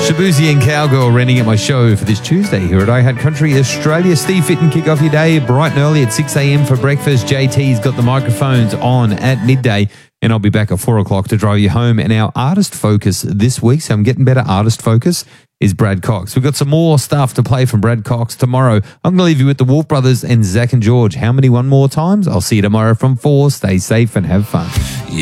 Shabuzi and Cowgirl renting at my show for this Tuesday here at iHeart Country Australia. Steve Fitton, kick off your day bright and early at 6 a.m. for breakfast. JT's got the microphones on at midday, and I'll be back at 4 o'clock to drive you home. And our artist focus this week, so I'm getting better artist focus, is Brad Cox. We've got some more stuff to play from Brad Cox tomorrow. I'm going to leave you with the Wolf Brothers and Zach and George. How many one more times? I'll see you tomorrow from 4. Stay safe and have fun.